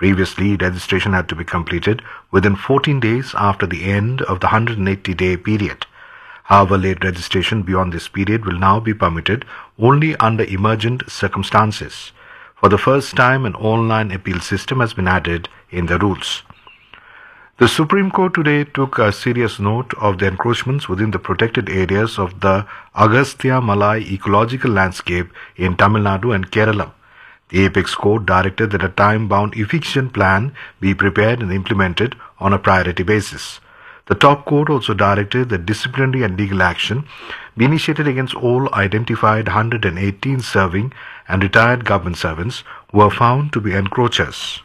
Previously, registration had to be completed within 14 days after the end of the 180-day period. However, late registration beyond this period will now be permitted only under emergent circumstances. For the first time, an online appeal system has been added in the rules. The Supreme Court today took a serious note of the encroachments within the protected areas of the Agastya Malai ecological landscape in Tamil Nadu and Kerala. The Apex Court directed that a time-bound efficient plan be prepared and implemented on a priority basis. The top court also directed that disciplinary and legal action be initiated against all identified 118 serving and retired government servants who are found to be encroachers.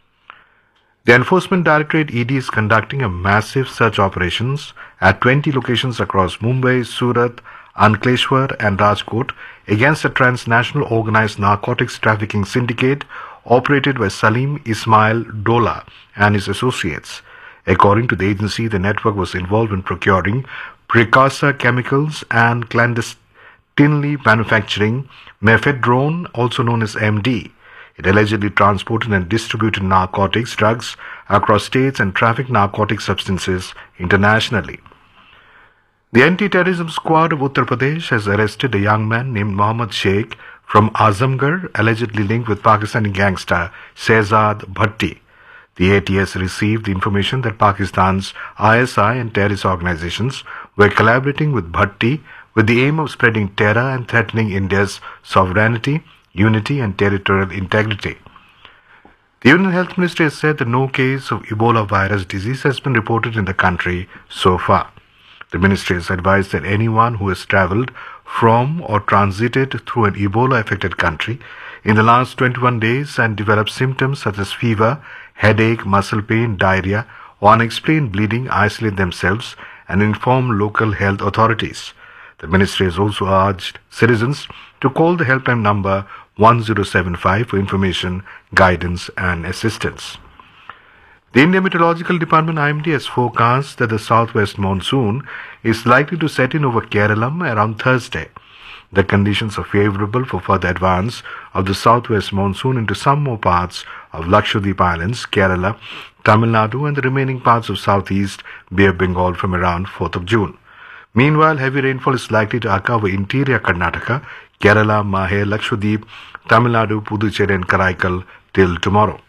The Enforcement Directorate ED is conducting a massive search operations at 20 locations across Mumbai, Surat, Ankleshwar and Rajkot against a transnational organized narcotics trafficking syndicate operated by Salim Ismail Dola and his associates. According to the agency, the network was involved in procuring precursor chemicals and clandestinely manufacturing mephedrone, also known as MD. It allegedly transported and distributed narcotics, drugs across states and trafficked narcotic substances internationally. The anti-terrorism squad of Uttar Pradesh has arrested a young man named Mohammad Sheikh from Azamgarh, allegedly linked with Pakistani gangster Shehzad Bhatti. The ATS received the information that Pakistan's ISI and terrorist organizations were collaborating with Bhatti with the aim of spreading terror and threatening India's sovereignty, unity and territorial integrity. The Union Health Ministry has said that no case of Ebola virus disease has been reported in the country so far. The ministry has advised that anyone who has travelled from or transited through an Ebola-affected country in the last 21 days and developed symptoms such as fever, headache, muscle pain, diarrhea or unexplained bleeding isolate themselves and inform local health authorities. The ministry has also urged citizens to call the helpline number 1075 for information, guidance and assistance. The India Meteorological Department IMD has forecast that the southwest monsoon is likely to set in over Kerala around Thursday. The conditions are favourable for further advance of the southwest monsoon into some more parts of Lakshadweep Islands, Kerala, Tamil Nadu and the remaining parts of southeast Bay of Bengal from around 4th of June. Meanwhile, heavy rainfall is likely to occur over interior Karnataka, Kerala, Mahe, Lakshadweep, Tamil Nadu, Puducherry and Karaikal till tomorrow.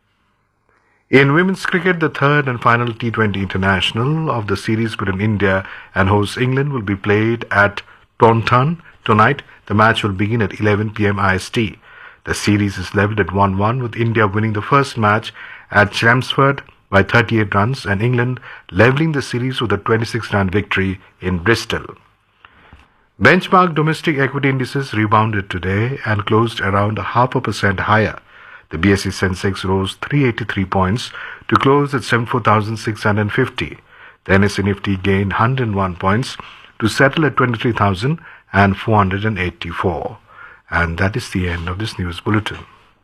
In women's cricket, the third and final T20 international of the series between India and host England will be played at Taunton tonight. The match will begin at 11 p.m. IST. The series is levelled at 1-1 with India winning the first match at Chelmsford by 38 runs and England levelling the series with a 26-run victory in Bristol. Benchmark domestic equity indices rebounded today and closed around 0.5% higher. The BSE Sensex rose 383 points to close at 74,650. The NSE Nifty gained 101 points to settle at 23,484. And that is the end of this news bulletin.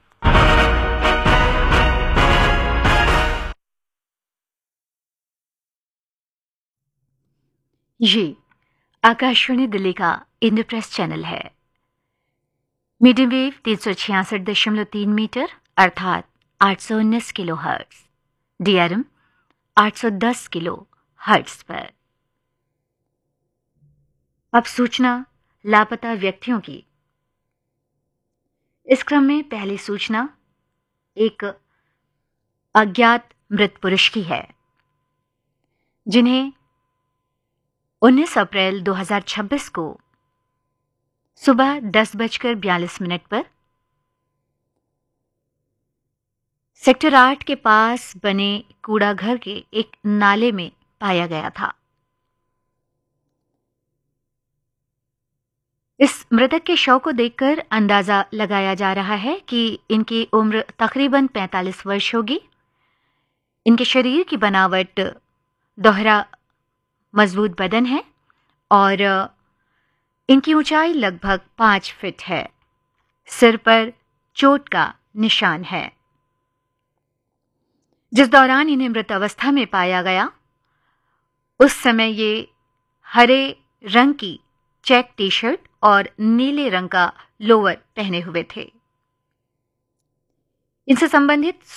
ये आकाशवाणी दिल्ली का Indraprastha channel है। Medium wave 366.3 metre अर्थात 819 kilo hertz, DRM 810 kilo hertz पर। अब सूचना लापता व्यक्तियों की। इस क्रम में पहली सूचना एक अज्ञात मृत पुरुष की है, जिन्हें 19 अप्रैल 2026 को सुबह 10:42 पर सेक्टर 8 के पास बने कूड़ा घर के एक नाले में पाया गया था। इस मृतक के शव को देखकर अंदाजा लगाया जा रहा है कि इनकी उम्र तकरीबन 45 वर्ष होगी। इनके शरीर की बनावट दोहरा मजबूत बदन है और इनकी ऊंचाई लगभग 5 फीट है। सिर पर चोट का निशान है। जिस दौरान इन्हें मृत अवस्था में पाया गया, उस समय ये हरे रंग की चेक टी शर्ट और नीले रंग का लोअर पहने हुए थे। इनसे संबंधित